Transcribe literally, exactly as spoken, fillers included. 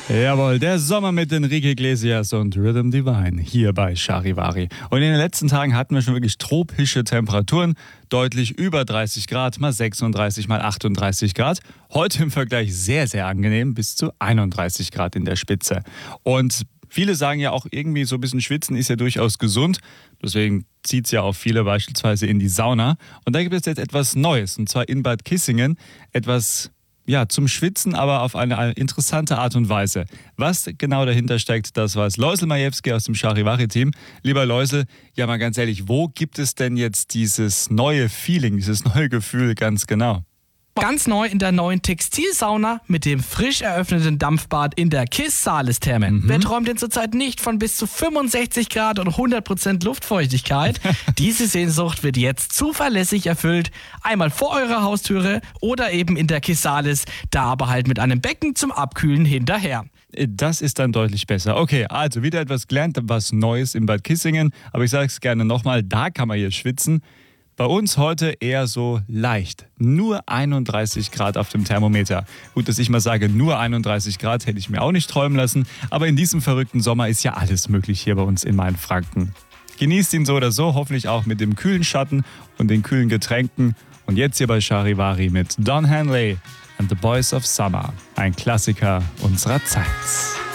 Jawohl, der Sommer mit Enrique Iglesias und Rhythm Divine hier bei Charivari. Und in den letzten Tagen hatten wir schon wirklich tropische Temperaturen, deutlich über dreißig Grad, mal sechsunddreißig, mal achtunddreißig Grad. Heute im Vergleich sehr, sehr angenehm, bis zu einunddreißig Grad in der Spitze. Und viele sagen ja auch irgendwie, so ein bisschen schwitzen ist ja durchaus gesund. Deswegen zieht es ja auch viele beispielsweise in die Sauna. Und da gibt es jetzt etwas Neues, und zwar in Bad Kissingen etwas ja, zum Schwitzen, aber auf eine interessante Art und Weise. Was genau dahinter steckt, das weiß Loisel Majewski aus dem Charivari-Team. Lieber Loisel, ja mal ganz ehrlich, wo gibt es denn jetzt dieses neue Feeling, dieses neue Gefühl ganz genau? Ganz neu in der neuen Textilsauna mit dem frisch eröffneten Dampfbad in der Kiss Saales-Therme. Mhm. Wer träumt denn zurzeit nicht von bis zu fünfundsechzig Grad und hundert Prozent Luftfeuchtigkeit? Diese Sehnsucht wird jetzt zuverlässig erfüllt. Einmal vor eurer Haustüre oder eben in der Kiss Saales, da aber halt mit einem Becken zum Abkühlen hinterher. Das ist dann deutlich besser. Okay, also wieder etwas gelernt, was Neues in Bad Kissingen. Aber ich sage es gerne nochmal, da kann man jetzt schwitzen. Bei uns heute eher so leicht. Nur einunddreißig Grad auf dem Thermometer. Gut, dass ich mal sage, nur einunddreißig Grad hätte ich mir auch nicht träumen lassen. Aber in diesem verrückten Sommer ist ja alles möglich hier bei uns in Mainfranken. Genießt ihn so oder so, hoffentlich auch mit dem kühlen Schatten und den kühlen Getränken. Und jetzt hier bei Charivari mit Don Henley and the Boys of Summer. Ein Klassiker unserer Zeit.